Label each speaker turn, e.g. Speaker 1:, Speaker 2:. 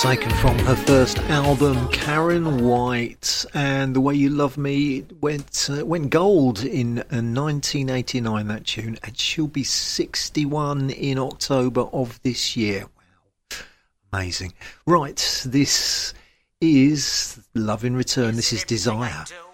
Speaker 1: Taken from her first album, Karen White, and The Way You Love Me went gold in 1989, that tune, and she'll be 61 in October of this year. Wow, amazing. Right, this is Love in Return, this is Desire.